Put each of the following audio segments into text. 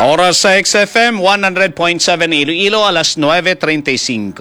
Oras sa XFM 100.7 Iloilo, alas 9:35.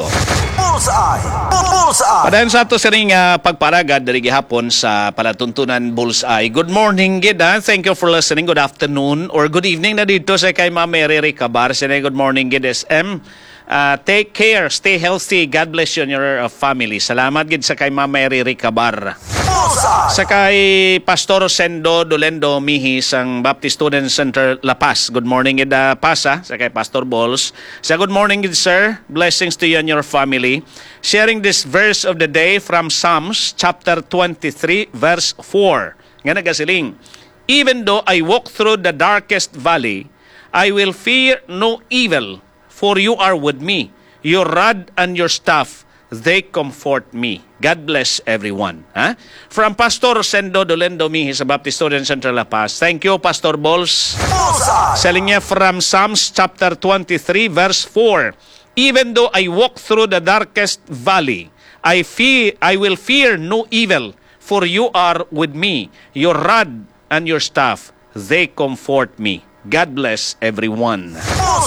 Bullseye! Padayon sa ato siring pagparagad diri gihapon sa palatuntunan Bullseye. Good morning gid. Thank you for listening. Good afternoon or good evening na dito sa kay Ma'am Mary Ricabar. Good morning gid SM. Take care, stay healthy. God bless you and your family. Salamat gid sa kay Ma'am Mary Ricabar. Sa kay Pastor Sendo Dolendo Mihis ang Baptist Student Center La Paz. Good morning gid Pasa sa kay Pastor Balls. Sa good morning gid sir. Blessings to you and your family. Sharing this verse of the day from Psalms chapter 23 verse 4. Nga nagasiling, even though I walk through the darkest valley, I will fear no evil, for you are with me. Your rod and your staff, they comfort me. God bless everyone. From Pastor Sendo Dolendo Mihis sa Baptist Student Center La Paz. Thank you, Pastor Balls. Selling niya from Psalms chapter 23 verse 4. Even though I walk through the darkest valley, I will fear no evil, for you are with me. Your rod and your staff, they comfort me. God bless everyone.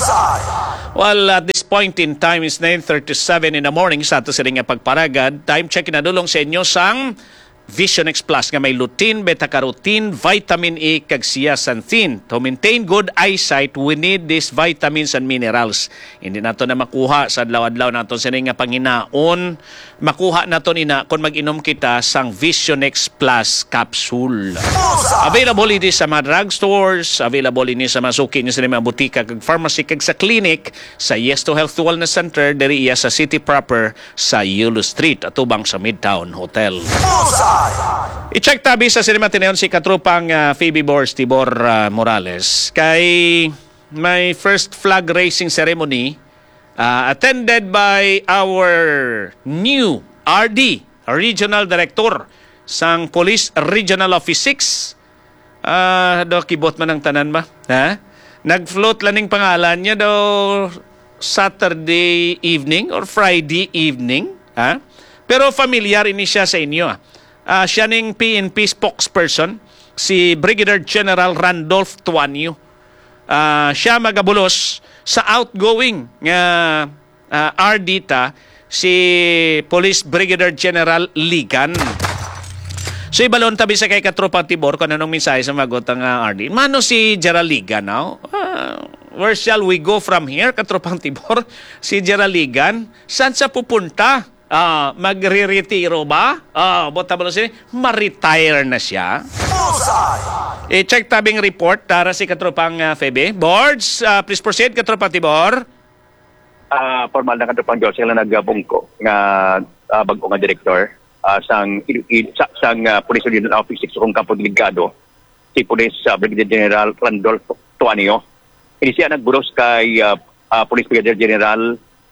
Well, at this point in time is 9:37 in the morning sa ato siring nga pagparagad. Time check na dulong sa inyo sang Vision X Plus nga may lutein, beta-carotene, vitamin E kag zeaxanthin. To maintain good eyesight, we need these vitamins and minerals. Hindi nato na makuha sa adlaw-adlaw nato sining nga panginaon. Makuha nato ina kung mag-inom kita sang Vision X Plus capsule. Available ini sa mga drugstores, available ini sa masuki ni sa mga butika kag pharmacy kag sa clinic sa Yes to Health Wellness Center diri iya sa city proper sa Yulo Street atubang sa Midtown Hotel. I-check tabi sa sinima tinayon si katrupang Phoebe Bors Tibor Morales kay may first flag raising ceremony attended by our new RD, Regional Director sang Police Regional Office 6. Kibot man ang tanan ba? Nag-float laning pangalan niya daw Saturday evening or Friday evening. Pero familiar ini siya sa inyo. Siya ning PNP spokesperson, si Brigadier General Randolph Tuanyo. Siya magabulos sa outgoing nga RD si Police Brigadier General Ligan. So ibalon tabi sa kay katropa Tibor kung anong mensahe sa magot ang RD. Mano si General Ligan now? Where shall we go from here, katropang Tibor? Si General Ligan, saan sa pupunta? Magre-retiro ba? Bota ba siya? Ma-retire na siya. I-check tabing report para si katropang Febe. Boards, please proceed, katropang Tibor. Formal na katropang Diyos, sila nagbungko nga bago nga direktor sang Police Regional Office 6 kung Campo Deligado, si Police Brigadier General Randolph Tuanyo. Hindi siya nagburos kay Police Brigadier General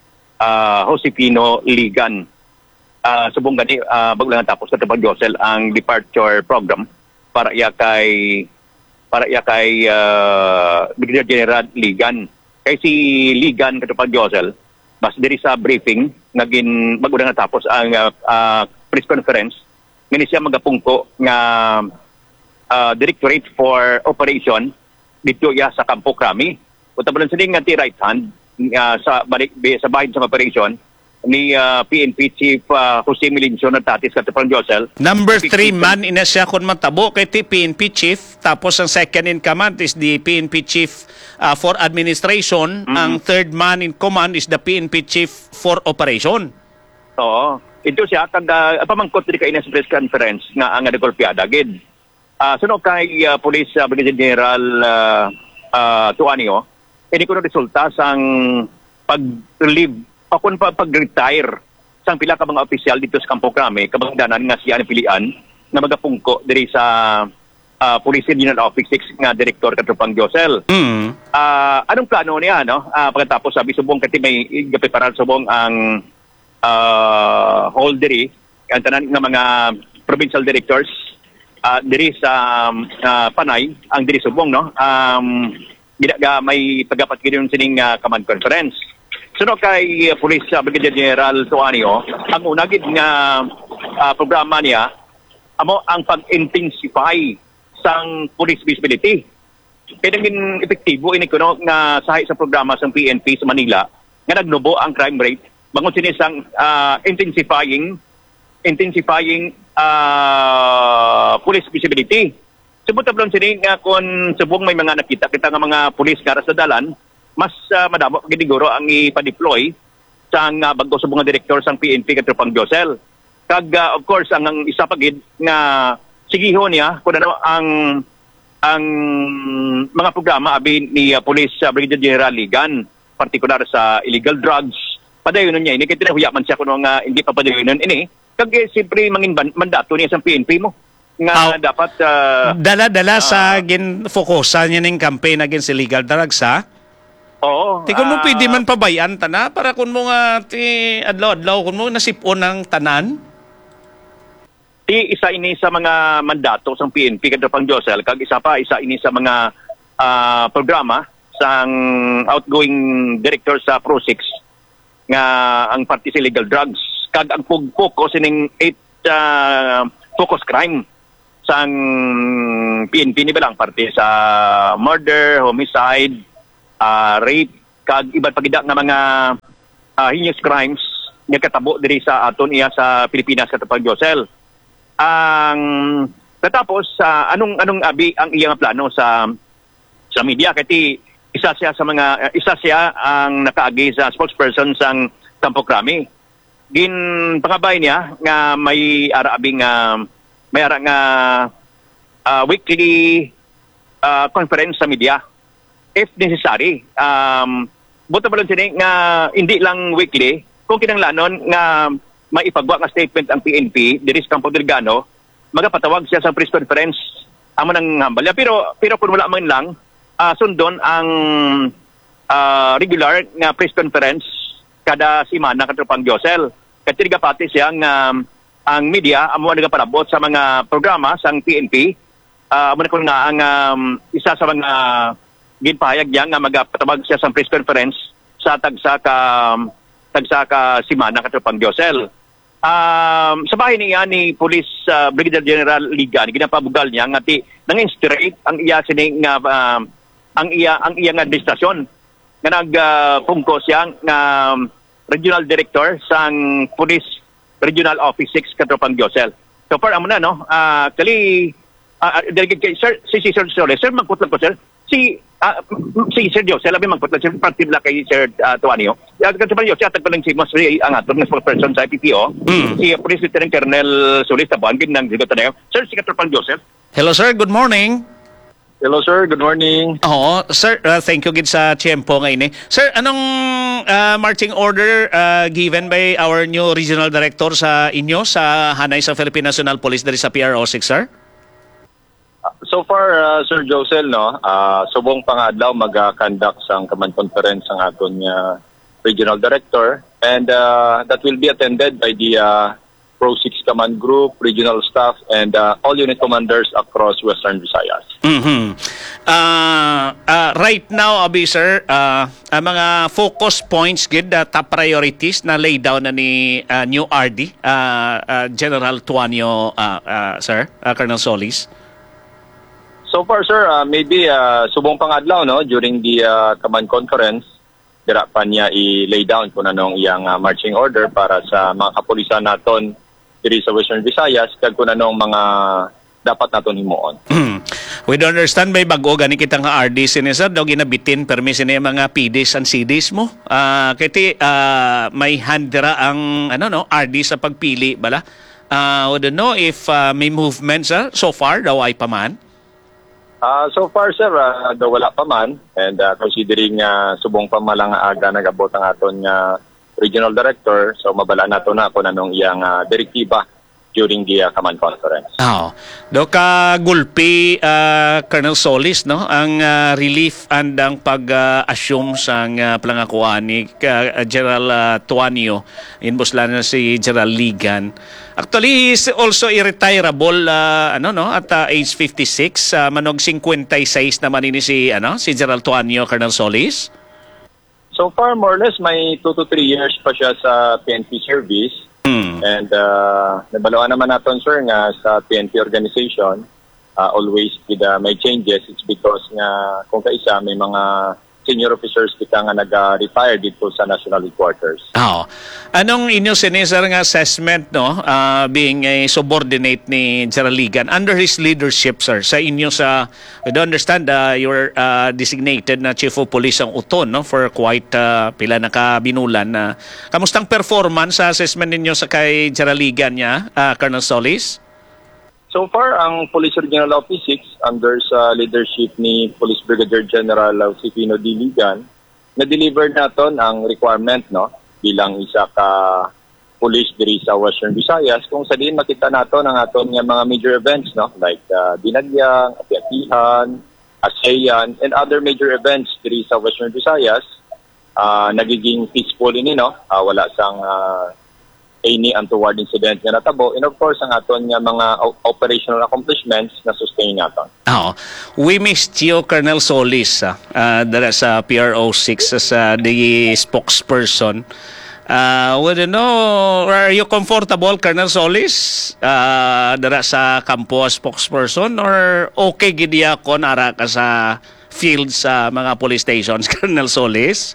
Josefino Ligan. Subong gani bago lang tapos sa Tabang Josel ang departure program para iya kay Brigadier General Ligan. Kay si Ligan katupang Josel bas diri sa briefing naging bago lang tapos ang press conference ngini siya magapungko nga Directorate for Operation dito iya sa Campo Crami. Utabalan sining nga right hand sa bahin sa operation ni PNP Chief Jose Milincio na tatis katapang Josel. Number 3 man ina siya kung matabo kay PNP Chief, tapos ang second in command is the PNP Chief for Administration. Ang third man in command is the PNP Chief for Operation. Oo. Ito siya kag pamangkot diri kay ina sa press conference nga ang nagkolpiada gid. Suno kay Police Brigadier General Tuanyo, hindi ko na resulta sang pag-leave o kung pag-retire sang pila ka mga opisyal dito sa Campo Crame, kabangdanan nga siya ang pilian na magapungko diri sa Police Regional Office 6 nga Direktor katropang Josel. Anong plano niya, no? Pagkatapos sabi subong kati may gapiparal subong ang whole diri, ang tanan nga mga provincial directors diri sa Panay, ang diri subong, no? Ginaga may pagapat ginoon sining command conference. Suno kay Police Brigadier General Tuanyo, ang unagid nga programa niya amo ang pag-intensify sang police visibility kaya naging epektibo ini kuno nga sahi sa programa sa PNP sa Manila nga nagnubo ang crime rate bangon sinisang intensifying police visibility. Subot tablon sini nga kung subong may mga nakita kita nga mga pulis nga sa dalan, mas madamo gidiguro ang ipa-deploy sa bago subong nga direktor sang PNP kadto pang Josel. Kag of course ang isa pagid nga sigihon niya kun ano ang mga programa abi ni Police Brigadier General Ligan, partikular sa illegal drugs. Padayon niya ini kay tinahuya man siya kuno nga hindi pa padayon ini. Kag siyempre mangin mandato niya sa PNP mo nga dapat dala-dala sa gin-focusan niya ning campaign against illegal drugs ha. Oo. Ti kun mo pwede man pabayan tana para kun mo nga ti adlaw-adlaw kun mo nasipon ng tanan. Isa ini sa mga mandato sa PNP kadto pang Josel, kag isa ini sa mga programa sang outgoing director sa Pro6 nga ang parte sa illegal drugs, kag ang focus ining 8 focus crime sang PNP ni balang parte sa murder, homicide, rape, kag iba't pagida nga mga heinous crimes nga katabo diri sa aton iya sa Pilipinas kadto pang Josel. Ang katapos anong abi ang iyang plano sa media kay isa siya ang nakaagi sa spokesperson sang Campo Crame. Gin pangabay niya nga may ara nga weekly conference sa media if necessary. Buto pa lang sini nga hindi lang weekly kung kinanglanon nga maipagwa nga statement ang PNP diri sa Campo Delgado, magapatawag siya sa press conference amo nang hambalya, pero kung wala man lang sundon ang regular nga press conference kada semana kadto pang Josel. Kati pati siya nga ang media amo nagapalabot sa mga programa sang PNP, amo na kun nga ang isa sa mga ginpahayag niya nga magapatawag siya sa press conference sa tagsa ka semana kadto pang Josel. Sa bahay niya ni Police Brigadier General Ligan, ginapabugal niya nga nang-instruct ang iya sining nga ang iya nga administrasyon nga nagpungko siya nga regional director sang Police Regional Office 6 kadto pang Josel. So far amo na no, kali sir si Sir Soles, sir magputlan ko sir. Si Sir Josel labi magputlan sir partibla kay Sir Tuanio. Kadto pang Josel atag palang si Mas ang aton nga spokesperson sa PPO, si Police Lieutenant Colonel Solis tabuan gid nang digo tayo. Sir, si kadto pang Josel. Hello sir, good morning. Hello sir, good morning. Oo, sir, thank you gid sa tiyempo ngayon eh. Sir, anong marching order given by our new regional director sa inyo sa hanay sa Philippine National Police dari sa PRO6, sir? So far, Sir Josel, no, subong pangadlaw mag-conduct sang command conference ang aton regional director, and that will be attended by the Pro6 Command Group, regional staff, and all unit commanders across Western Visayas. Mm-hmm. Right now, abi sir, ang mga focus points gid, top priorities na lay down na ni new RD, General Tuanio, sir, Colonel Solis. So far, sir, maybe subong pangadlaw, no, during the command conference, dira pa niya i-lay down kung anong iyang marching order para sa mga kapulisan naton diri sa Western Visayas, kag kung anong mga dapat naton himuon. We don't understand may bago gani kita nga RD sir daw ginabitin permis ni mga PDs and CDs mo. Kiti may handira ang RD sa pagpili bala. We don't know if may movements so far daw ay paman. So far, sir, daw wala pa man, and considering subong pa malang aga nag-abot ang aton regional director, so mabala nato na kung anong iyang direktiba during the command conference. Do ka gulpi Colonel Solis, no, ang relief and ang pag-assume sang palangakuan ni General Tuanio, inbos lang na si General Ligan. Actually, he is also irretirable at age 56, manog 56 naman ini si General Tuanio, Colonel Solis. So far, more or less, may 2 to 3 years pa siya sa PNP service. And nabalawan naman natin, sir, nga sa PNP organization, always with may changes, it's because nga kung kaisa may mga senior officers kita nga nag-retire dito sa national headquarters. Oh. Anong inyo sinisar nga assessment, no? Being a subordinate ni General Ligan under his leadership, sir, sa inyo sa, we do understand you're designated na Chief of Police ang Uton, no? For quite pila na kabinulan. Kamustang performance sa assessment ninyo sa kay General Ligan niya, Colonel Solis? So far, ang Police Regional Office 6 under sa leadership ni Police Brigadier General Josefino D. Ligan, na-deliver naton ang requirement, no, bilang isa ka police diri sa Western Visayas, kung sa diin makita naton ang aton nga mga major events, no, like Dinagyang, Ati-Atihan, ASEAN, and other major events diri sa Western Visayas, nagiging peaceful ini, no, wala sang any untoward incident nga natabo, and of course ang aton nga mga operational accomplishments na sustain naton. Oh, we missed you, Colonel Solis, dara sa PRO6 as the spokesperson. Would you know, are you comfortable, Colonel Solis, dara sa kampo as spokesperson, or okay gid kon ara ka sa field sa mga police stations, Colonel Solis?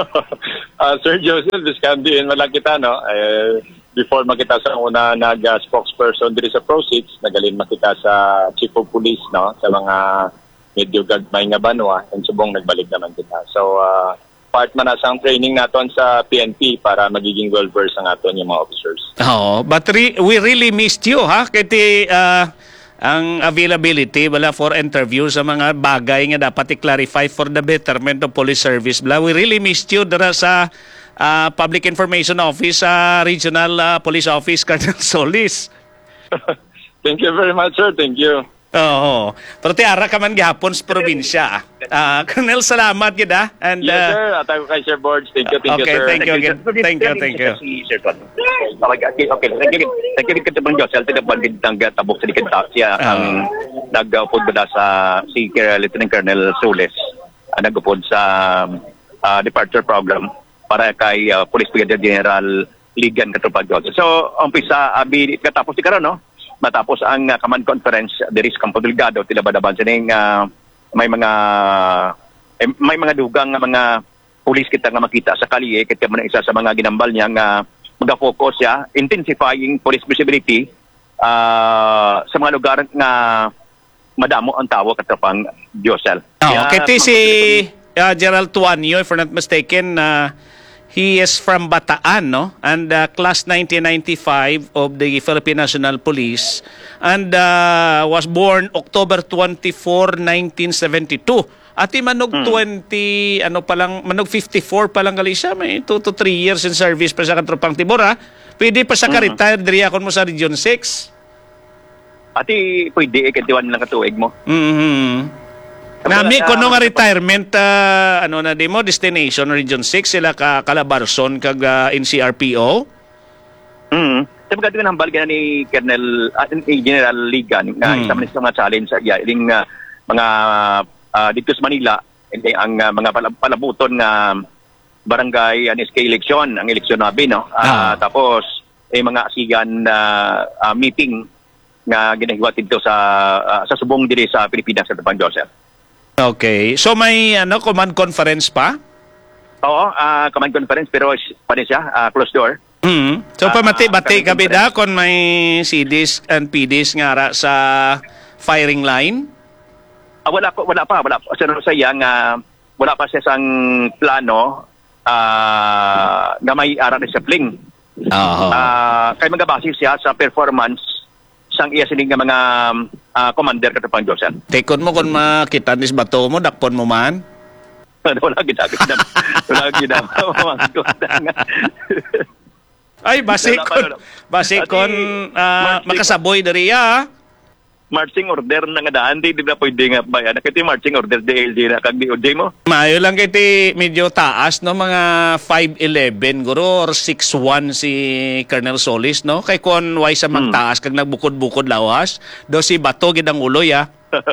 Sir Joseph, this can be in malakita, no? Before makita sa una nag-spokesperson diri sa Pro6, nagalin makita sa Chief of Police, no, sa mga medyo gagmay nga banwa, and subong nagbalik naman kita. So part man na sang training naton sa PNP para magiging well-versed ang aton yung mga officers. Oh, but we really missed you, ha? Kaya ang availability wala for interview sa mga bagay nga dapat i-clarify for the betterment of police service. We really missed you dara sa Public Information Office, Regional Police Office, Colonel Solis. Thank you very much, sir. Thank you. Oo. Pero tiara ka man gihapon sa probinsya. Colonel, salamat gid ah. And Yes, sir. Atago kay Sir Boards. Thank you, okay, sir. thank you again. Thank you. Si Sir Ton. Okay, thank you kita bang Josel tidak bandit tangga tabok sedikit siya ang nagupod bala sa si Lieutenant Colonel Solis nagupod sa departure program para kay Police Brigadier General Ligan Katupad Josel. So umpisa abi katapos di karon, no? Matapos ang command conference diri sa Campo Delgado, tilabadaban sining may mga dugang nga mga pulis kita nga makita sa kalye, kita man isa sa mga ginambal niya nga mag-focus siya intensifying police visibility sa mga lugar nga madamo ang tawo katapang Josel. Kaya si Gerald Tuanyo, if I'm not mistaken, he is from Bataan, no? And class 1995 of the Philippine National Police, and was born October 24, 1972. Ati manog 20, manog 54 pa lang gali siya. May 2 to 3 years in service pa sa Katropang Tibor, ha? Pwede pa siya ka-retire, diri akon mo sa Region 6. Ati, pwede, ikatiwan lang katuig mo. Nami kuno nga retirement na di mo destination Region 6 sila ka Calabarzon kag NCRPO. Sa mga hambal gana ni Colonel General Ligan nga isa man sa mga challenge sa iling mga dito sa Manila, hindi ang mga palabuton nga barangay NSK election, ang eleksyon nabi, no. Tapos mga asigan meeting nga ginagawa dito sa subong diri sa Pilipinas sa Tapan Joseph. Okay. So may command conference pa? Oo, command conference pero pa din siya, closed door. So pamati-bati gabi da kon may CDs and PDs nga ra sa firing line? Wala pa. Sa yang wala pa siya sang plano na may ara ni Sapling. Kay magabase siya sa performance sang iya sining nga mga commander katapang Joseph. Tekon mo kung makita nis bato mo, dakpon mo man? Wala gina. Ay, basikon makasaboy dari ya. Marching order na nga daan, di na pwede nga ba yan. Kasi marching order, DLD na kag DOJ mo. Mayo lang kiti medyo taas, no? Mga 5'11", guro, or 6'1" si Colonel Solis, no? Kay kon why sa magtaas, kag nagbukod-bukod lawas, do si bato gidang uloy, ha?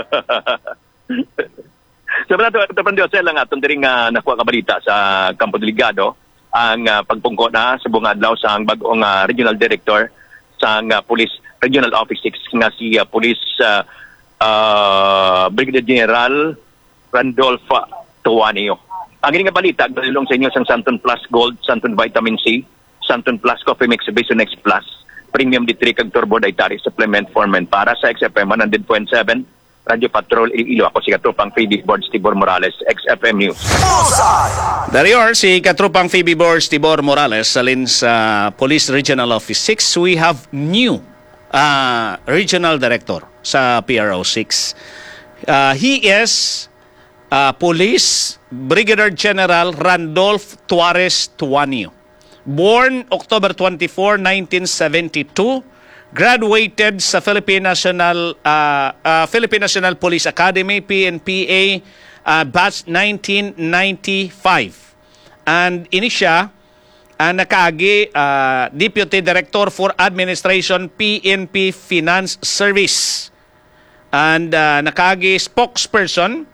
Sa mga tapan Diyos, lang atong diring nakuha kabalita sa Campo Delgado, ang pagpungko na sa buong adlaw sa bagong regional director sa Police Regional Office 6 nga si Police Brigadier General Randolph Tuanio. Ang nga balita, galilong sa inyo sang Santon Plus Gold, Santon Vitamin C, Santon Plus Coffee Mix Vision X Plus, Premium D3 kag Turbo Dietary Supplement Formen para sa XFM 100.7, Radyo Patrol Iloilo. Ako si Katropang Phoebe Bords Tibor Morales, XFM News. Darior, si Katrupang Phoebe Borges Tibor Morales, salin sa Police Regional Office 6, we have new Regional Director sa PRO 6. He is Police Brigadier General Randolph Tuarez Tuanio. Born October 24, 1972, graduated sa Philippine National Police Academy, PNPA, batch 1995. And ini siya nakaagi Deputy Director for Administration, PNP Finance Service. And nakaagi spokesperson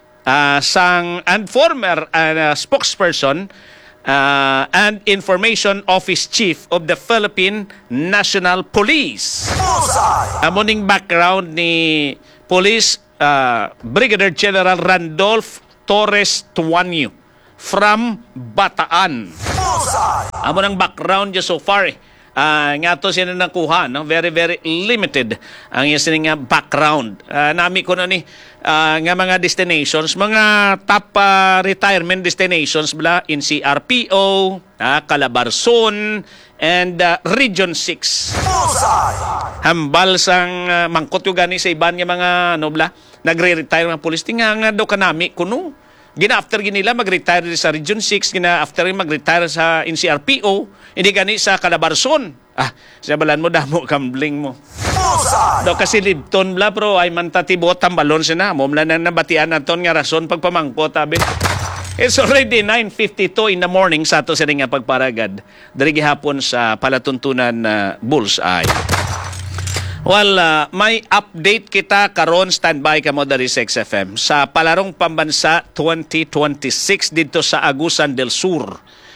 and former spokesperson and Information Office Chief of the Philippine National Police. Amoning background ni Police Brigadier General Randolph Torres Tuanio from Bataan. Amo ng background niya so far nga to siya na nakuha, no? Very, very limited ang iya sining background. Nami ko na ni nga mga destinations, mga top retirement destinations bla in CRPO, Calabarzon, and Region 6. Hambal sang mangkot yung gani sa iban nga mga bla, nagre-retire ng police. Tinga nga daw kanami kuno. Gina-after nila mag-retire sa Region 6, gina-after mag-retire sa NCRPO, hindi gani sa Calabarzon. Sabalan mo, damo kambling mo. Do kasi libton bla, pero ay mantatibot, tambalon siya na. Mumla na nabatian naton nga rason pagpamangko, tabi. It's already 9:52 in the morning sa ato sa nga pagparagad. Dari gihapon sa palatuntunan Bullseye. Well, may update kita karon, standby ka mo dari sa XFM sa Palarong Pambansa 2026 dito sa Agusan del Sur.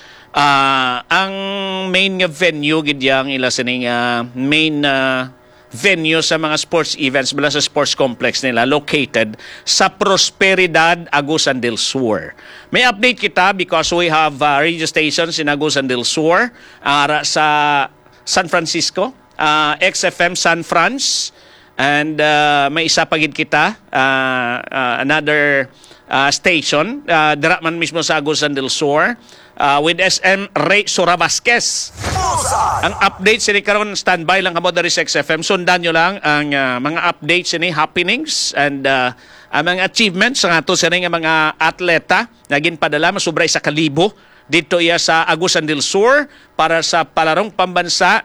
Ang main venue gidyang ila sining main venue sa mga sports events bala sa sports complex nila located sa Prosperidad, Agusan del Sur. May update kita because we have radio stations in Agusan del Sur sa San Francisco, XFM San Franz, and may isa pagid kita another station dira man mismo sa Agusan del Sur with SM Ray Sorabasquez. Ang updates ini karon, standby lang kamo dari sa XFM. Sundan nyo lang ang mga updates ini, happenings and ang mga achievements ng ato sa mga atleta na ginpadala masubray sa kalibo dito iya sa Agusan del Sur para sa Palarong Pambansa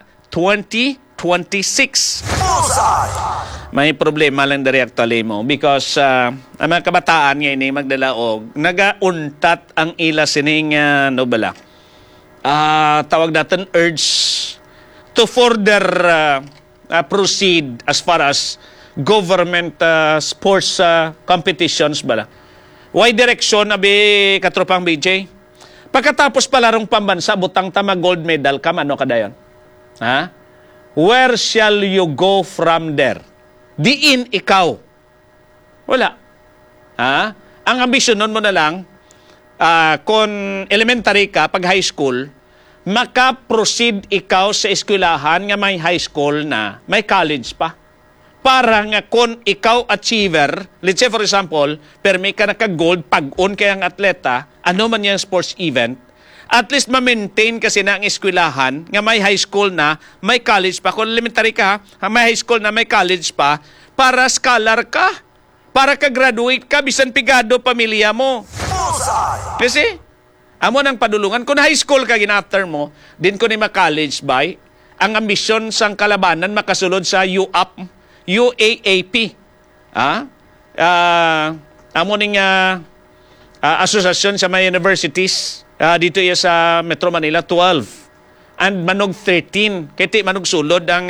2026. May problema lang dari actually mo because ang mga kabataan ngayon ay magdalaog nagauntat ang ila sining nobala. Tawag natin urge to further proceed as far as government sports competitions bala. Why direction abi Katropang BJ? Pagkatapos Palarong Pambansa butang tama gold medal ka ano kadayon? Where shall you go from there? Diin ikaw. Wala. Ang ambisyon nun mo na lang, kung elementary ka, pag high school, maka-proceed ikaw sa eskwelahan nga may high school na, may college pa. Para nga kung ikaw achiever, let's say for example, permi ka naka-gold, pag-on kayang atleta, ano man yung sports event, at least ma-maintain kasi na ang eskwelahan nga may high school na, may college pa. Kung elementary ka, may high school na, may college pa, para scholar ka, para ka-graduate ka, bisan pigado pamilya mo. Kasi, amo nang padulungan. Kung high school ka, gina-after mo, din ko ni ma-college by, ang ambisyon sang kalabanan makasulod sa UAAP. Amo ning asosasyon sa mga universities, dito iya sa Metro Manila 12 and Manog 13 kiti Manog sulod ang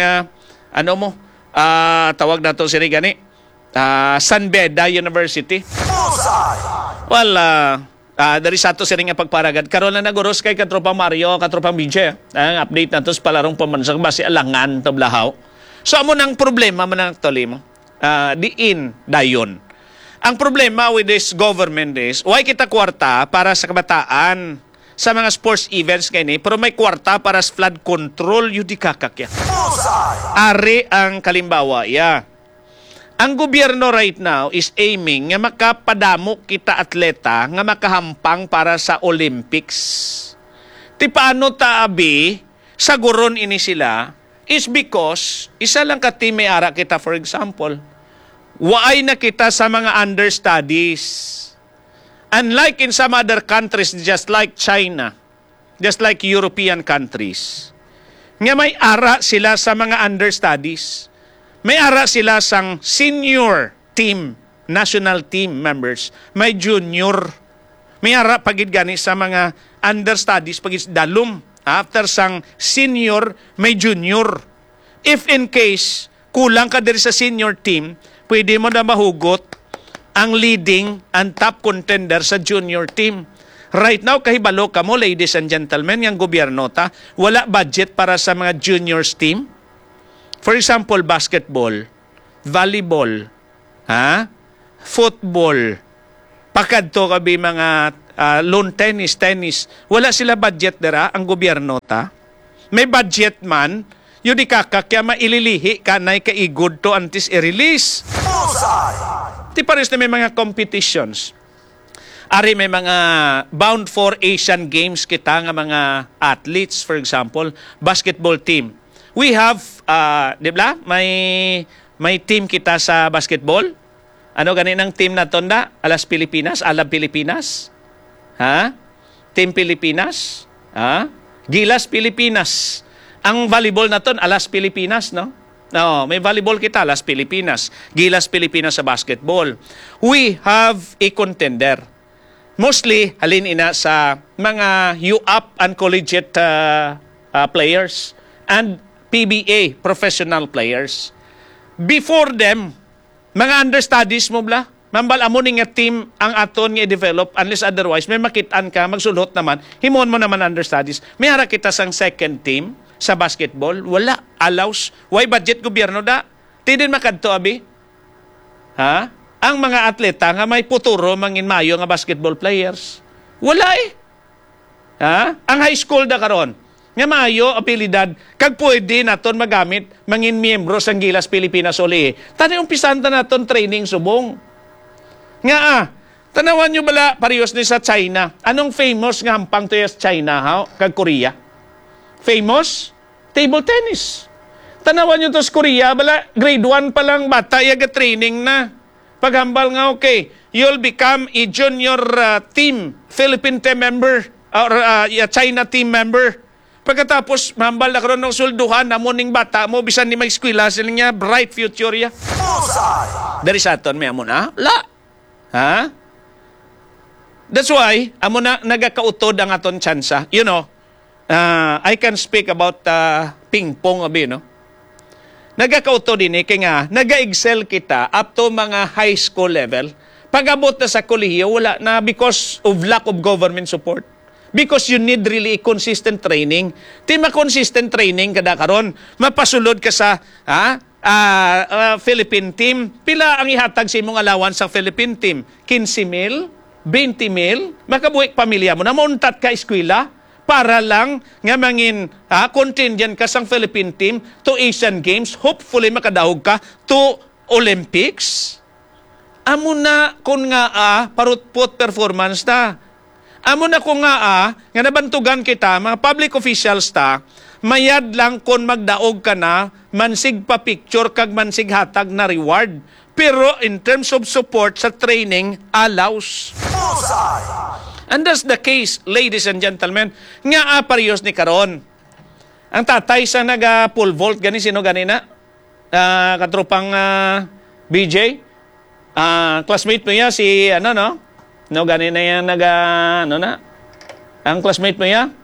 tawag nato si gani San Beda University. Well, dari sa ato siring nga pagparagad karon na naguros kay Katropang Mario, Katropang BJ ang update nato sa Palarong Pambansa base alangan tablahaw. So amo nang problema man ang actually mo diin dayon. Ang problema with this government is, why kita kwarta para sa kabataan sa mga sports events kini, pero may kwarta para sa flood control, yun di kakakya. Ari ang kalimbawa, Ang gobyerno right now is aiming nga makapadamo kita atleta nga makahampang para sa Olympics. Ti paano taabi, saguron ini sila, is because, isa lang ka team may ara kita, for example, waay na kita sa mga understudies. Unlike in some other countries, just like China, just like European countries, nga may ara sila sa mga understudies. May ara sila sang senior team, national team members. May junior. May ara pagid gani sa mga understudies, pagid dalum. After sang senior, may junior. If in case, kulang ka diri sa senior team, pwede mo na mahugot ang leading and top contender sa junior team. Right now, kahibalo ka mo, ladies and gentlemen, yung gobyerno wala budget para sa mga juniors team. For example, basketball, volleyball, football, pakadto kabi mga lawn tennis. Wala sila budget dira, ang gobyerno May budget man, yun di kakakya maililihi ka na kaigod to antis i-release. Di pares na may mga competitions. Ari may mga bound for Asian Games kita nga mga athletes, for example, basketball team. We have, di ba? May team kita sa basketball. Ano ganinang team na tonda? Alas Pilipinas, Alab Pilipinas. Team Pilipinas. Gilas Pilipinas. Ang volleyball na ton, Alas Pilipinas, no? No, may volleyball kita, Alas Pilipinas. Gilas Pilipinas sa basketball. We have a contender. Mostly, halin ina sa mga UAP and collegiate players and PBA, professional players. Before them, mga understudies mo bla, mambal amo ni nga team ang aton nga i-develop unless otherwise, may makitaan ka, magsulot naman, himon mo naman understudies. May hara kita sang second team sa basketball, wala, allows. Why budget gobyerno da? Tidin makadto abi? Ang mga atleta nga may puturo mangin mayo nga basketball players. Wala Ang high school da karon nga maayo abilidad kag pwede naton magamit mangin miyembro sang Gilas Pilipinas uli. Tani umpisan ta naton training subong. Nga tanawan nyo bala parehas ni sa China. Anong famous nga hampang to sa China kag Korea? Famous table tennis. Tanawan nyo to sa Korea bala grade 1 pa lang bata yaga training na. Paghambal nga okay, you'll become a junior team Philippine team member or China team member. Pagkatapos, mahambal na karoon ng sulduhan na muning bata mo, bisan ni mag-eskwela sila niya, bright future ya. Dari sa aton, may amon, La. That's why, amon na nagakautod ang aton tsansa. You know, I can speak about ping-pong, no? Nagakautod din kaya nga, naga-excel kita up to mga high school level. Pag-abot na sa kolehiyo, wala na because of lack of government support. Because you need really consistent training. Di ma-consistent training kada karon, mapasulod ka sa Philippine team. Pila ang ihatag sa imong allowance sa Philippine team? 15,000? 20,000? Makabuhik pamilya mo na mauntat ka eskwela para lang nga mangin contingent ka sang Philippine team to Asian Games. Hopefully makadahog ka to Olympics. Amo na kung nga parutpot performance ta. Amo na kung nga nabantugan kita, mga public officials mayad lang kung magdaog ka na, mansig pa picture kag mansig hatag na reward. Pero in terms of support sa training, allows. And that's the case, ladies and gentlemen, nga parehas ni karon. Ang tatay sa naga-pole vault, sino ganina? Katropang BJ? Classmate mo yan, si No, ganina yan ang classmate mo yan?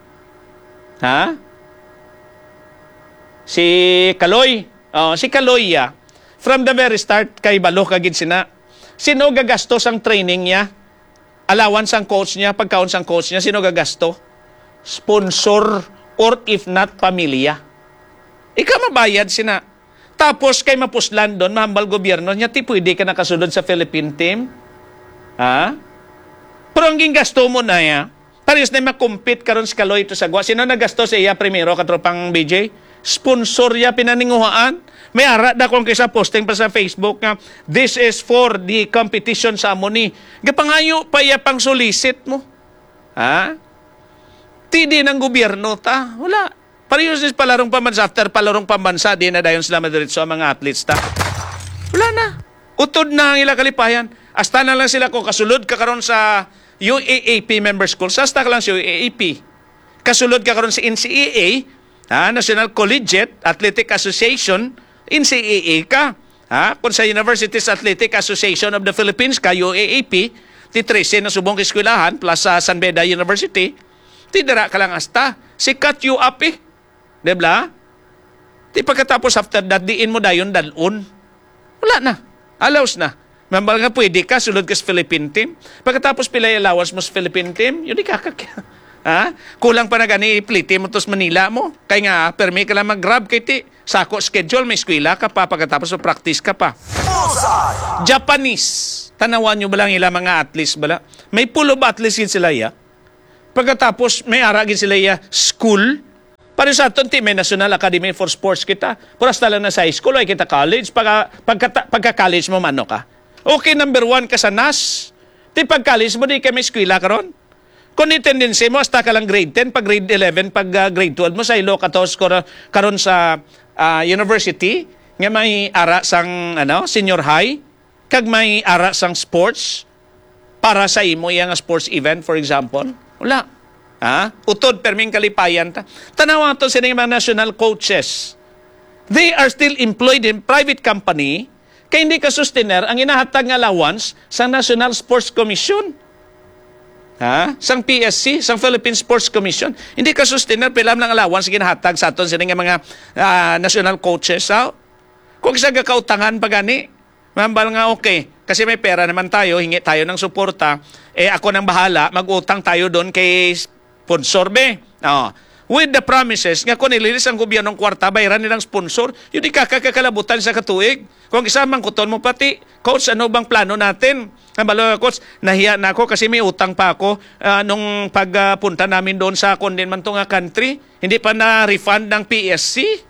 Si Kaloy. Si Kaloy ya. From the very start, kay Balo kagid sina. Sino gagastos ang training niya? Allowance ang coach niya, pagkaon sang coach niya, sino gagasto? Sponsor or if not, pamilya. Ika mabayad sina. Tapos kay mapuslan doon, mahambal gobyerno niya, ti pwede ka nakasunod sa Philippine team. Ha? Pero ang gasto mo na ya, parehas na makumpit karon sa Kaloy ito sa Gwa. Sino nagasto sa iya primero, katropang BJ? Sponsor ya pinaninguhaan. May ara na kung kaysa posting pa sa Facebook nga, this is for the competition sa Amoni. Gapangayo pa iya pang solicit mo. Ha? Tidi ng gobyerno ta. Wala. Parehas is palarong pambansa. After palarong pambansa, di na dayon sila madiretso ang mga athletes ta. Wala na. Utod na ang ila kalipayan. Hasta na lang sila kung kasulod ka karon sa UAAP member schools. Hasta ka lang sa UAAP. Kasulod ka karon sa NCAA, National Collegiate Athletic Association, NCAA ka. Kung sa Universities Athletic Association of the Philippines ka, UAAP, ti 13 na subong eskwelahan plus sa San Beda University, tidara ka lang hasta. Si cut you up eh. Diba? Di pagkatapos after that, diin mo dayon dalun. Wala na. Allows na. Mambal nga pwede ka, sulod ka sa Philippine team. Pagkatapos pilay allowance mo sa Philippine team, yun di kakakya. Kulang pa na gani, ipliti mo to sa Manila mo. Kaya nga, permi ka lang mag-grab kay ti. Sako schedule, may eskwela ka pa, pagkatapos practice ka pa. Japanese. Tanawan nyo ba lang ilang mga athletes bala? May pool of athletes yun sila ya. Pagkatapos, may aragin sila ya school. Para sa aton, may National Academy for Sports kita. Puras lang na sa high school, ay kita college. Pagka-college mo, mano ka? Okay, number 1 ka sa NAS. Di pag-college mo, di ka may eskwela karon. Kung i-tendency mo, hasta ka lang grade 10, pag grade 11, pag grade 12 mo, sa ilo, katos karon sa university, nga may ara sang senior high, kag may ara sang sports, para sa imo yung sports event, for example. Wala. Utod, perming kalipayan ta. Tanawa to sila yung mga national coaches. They are still employed in private company, kaya hindi ka sustainer ang inahatag ng allowance sa National Sports Commission. Sang PSC, sang Philippine Sports Commission. Hindi ka sustainer, pilam ng allowance ginahatag sa aton sila mga national coaches. Kung isa kakautangan pa gani, mambal nga okay. Kasi may pera naman tayo, hingi tayo ng suporta. Ako nang bahala, mag-utang tayo doon kay sponsor be. With the promises, nga kung nililis ang gobyernong kwarta, bayaran nilang sponsor, yun di kakakalabutan sa katuig. Kung isamang kuton mo pati, Coach, ano bang plano natin? Balo, Coach, nahiya na ako kasi may utang pa ako nung pagpunta namin doon sa condemned nga country. Hindi pa na-refund ng PSC.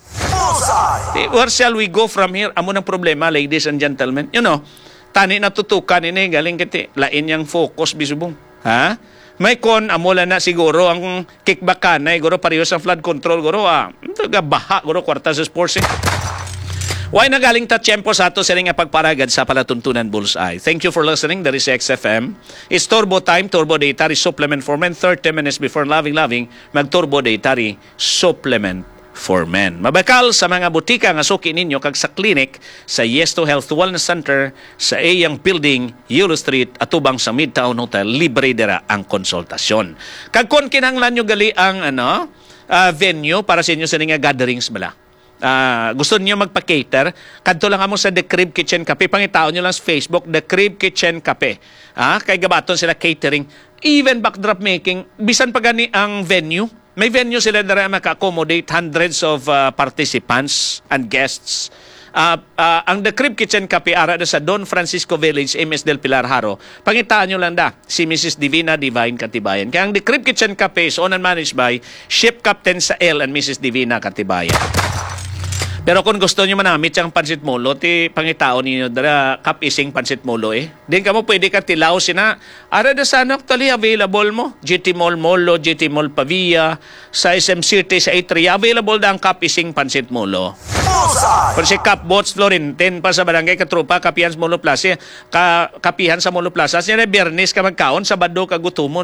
Where shall we go from here? Amo ng problema, ladies and gentlemen. Tani natutukan ini, galing kiti, lain yang focus, bisubong. May amula na siguro ang kickback kanay, guro pareho sa flood control, guro baha, guro kwarta sa sports. Why na galing ta tiyempo sa ato siling nga pagparagad sa palatuntunan Bullseye. Thank you for listening. That is XFM. It's Turbo Time, Turbo Dietary Supplement for Men. 30 minutes before loving, mag-Turbo Dietary Supplement for Men. Mabakal sa mga butika nga suki ninyo kag sa clinic sa Yesto Health Wellness Center sa Ayang Building, Yulo Street, atubang sa Midtown Hotel, libre dira ang konsultasyon. Kag kon kinahanglan nyo gali ang venue para sa inyo sa nga gatherings bala. Gusto niyo magpa-cater, kadto lang amo sa The Crib Kitchen Cafe. Pangitaon niyo lang sa Facebook, The Crib Kitchen Cafe. Kay gabaton sila catering, even backdrop making, bisan pa gani ang venue. May venue sila na maka-accommodate hundreds of participants and guests. Ang The Crib Kitchen Cafe ara sa Don Francisco Village, MS del Pilar, Haro. Pangitaan nyo lang si Mrs. Divina Divine Katibayan. Kaya ang The Crib Kitchen Cafe is owned and managed by Ship Captain Sael and Mrs. Divina Katibayan. Pero kung gusto nyo manamit yung pansit molo, pangitaon ninyo dara kapising pansit molo Din ka mo pwede ka tilaw sina. Ara da sana actually available mo. GT Mall Molo, GT Mall Pavia, sa SM City, sa A3. Available da ang kapising pansit molo. Kung si Cap Boats Florentine pa sa barangay Katropa, Kapihan sa Molo Plaza, Kapihan sa Molo Plaza. Siya na biyernes ka magkaon, Sabado ka gutumon.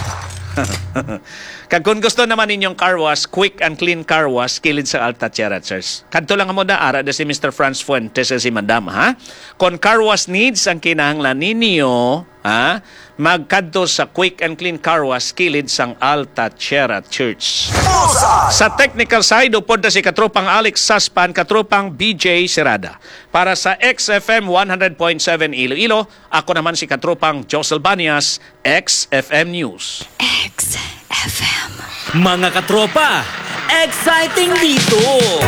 Kag kung gusto naman ninyong car wash, quick and clean car wash, kilid sa Alta Cheratzers. Kadto lang mo na ara da si Mr. Franz Fuentes si Madam, Kung car wash needs ang kinahanglan ninyo, magkadto sa quick and clean car wash, kilid sang Alta Chera Church. Sa technical side, upod na si katropang Alex Saspan, katropang BJ Serada. Para sa XFM 100.7 Iloilo, ako naman si katropang Josel Banias, XFM News. XFM. Mga katropa, exciting dito!